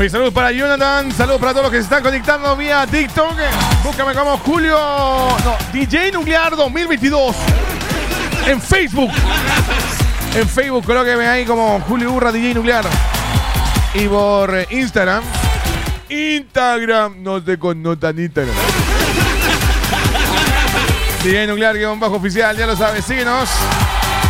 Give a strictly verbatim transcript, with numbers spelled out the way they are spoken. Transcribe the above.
Oye, saludos para Jonathan, saludos para todos los que se están conectando vía TikTok. Búscame como Julio, no, D J Nuclear dos mil veintidós en Facebook. En Facebook creo que me ahí como Julio Urra D J Nuclear. Y por Instagram. Instagram, no se connotan Instagram. D J Nuclear, guión bajo oficial, ya lo sabes, síguenos.